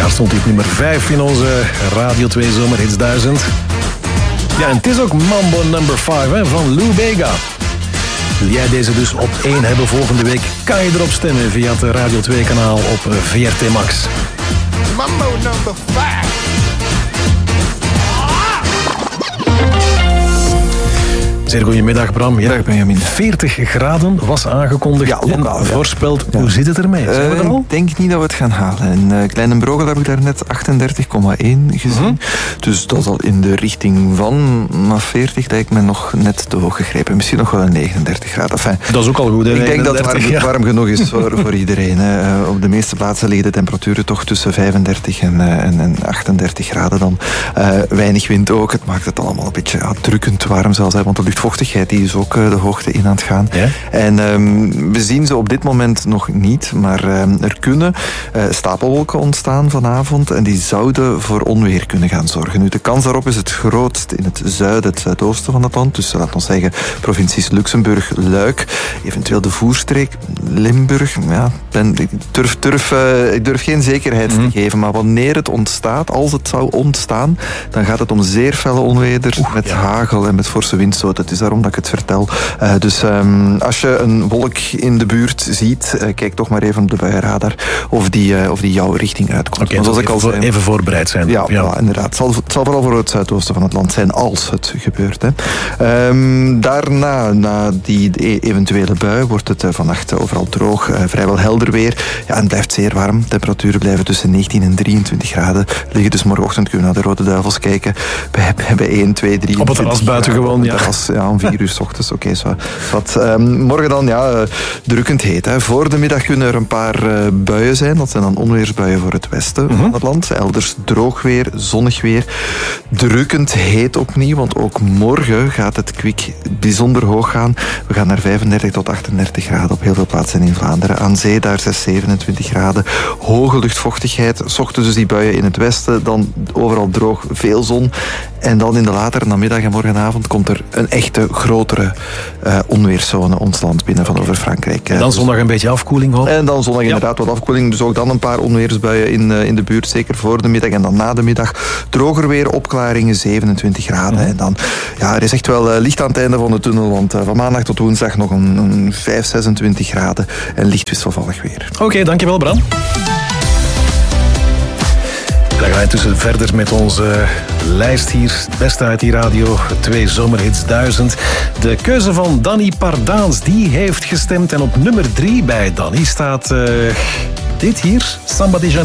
jaar stond hij op nummer 5 in onze Radio 2 Zomerhits 1000. Ja, en het is ook Mambo number 5 van Lou Bega. Wil jij deze dus op 1 hebben volgende week? Kan je erop stemmen via het Radio 2 kanaal op VRT Max. Mambo number 5. Zeer goedemiddag, Bram. Ja, Dag Benjamin. 40 graden was aangekondigd en voorspeld. Ja. Hoe zit het ermee? Zijn we er al? Ik denk niet dat we het gaan halen. In Kleine-Brogel heb ik daar net 38,1 gezien. Dus dat is al in de richting van. Maar 40 lijkt me nog net te hoog gegrepen. Misschien nog wel een 39 graden. Enfin, dat is ook al goed. Hè? Ik denk dat het warm genoeg is voor iedereen. Hè. Op de meeste plaatsen liggen de temperaturen toch tussen 35 en 38 graden dan. Weinig wind ook. Het maakt het allemaal een beetje drukkend warm zelfs. Want de luchtvochtigheid die is ook de hoogte in aan het gaan. Ja? En we zien ze op dit moment nog niet, maar er kunnen stapelwolken ontstaan vanavond en die zouden voor onweer kunnen gaan zorgen. Nu, de kans daarop is het grootst in het zuiden, het zuidoosten van het land. Dus laten we zeggen provincies Luxemburg, Luik, eventueel de Voerstreek, Limburg. Ja, ik durf geen zekerheid te geven, maar wanneer het ontstaat, als het zou ontstaan, dan gaat het om zeer felle onweer met hagel en met forse windstoten. Het is daarom dat ik het vertel. Dus als je een wolk in de buurt ziet, kijk toch maar even op de buienradar of die jouw richting uitkomt. Oké, zoals ik al zei, even voorbereid zijn. Ja, inderdaad. Het zal vooral voor het zuidoosten van het land zijn als het gebeurt. Hè. Daarna, na die eventuele bui, wordt het vannacht overal droog, vrijwel helder weer. Ja, en het blijft zeer warm. Temperaturen blijven tussen 19 en 23 graden. Liggen dus morgenochtend kunnen we naar de Rode Duivels kijken. Bij 1, 2, 3. Op het terras buiten gewoon, ja. Ja, om 4 uur 's ochtends. Oké, zo. Morgen dan, drukkend heet. Hè. Voor de middag kunnen er een paar buien zijn. Dat zijn dan onweersbuien voor het westen van het land. Elders droog weer, zonnig weer. Drukkend heet opnieuw, want ook morgen gaat het kwik bijzonder hoog gaan. We gaan naar 35 tot 38 graden op heel veel plaatsen in Vlaanderen. Aan zee daar 6, 27 graden. Hoge luchtvochtigheid. 's Ochtends dus die buien in het westen. Dan overal droog, veel zon. En dan in de latere namiddag en morgenavond komt er een echte grotere onweerszone ons land binnen van over Frankrijk. En dan zondag een beetje afkoeling hoor. En dan zondag inderdaad wat afkoeling. Dus ook dan een paar onweersbuien in de buurt, zeker voor de middag. En dan na de middag droger weer, opklaringen, 27 graden. En dan, er is echt wel licht aan het einde van de tunnel. Want van maandag tot woensdag nog een 5, 26 graden. En licht wisselvallig weer. Oké, dankjewel Bram. Dan gaan we intussen verder met onze lijst hier. Het beste uit die Radio 2 Zomerhits 1000. De keuze van Danny Pardaans, die heeft gestemd. En op nummer 3 bij Danny staat dit hier, Samba de Janeiro.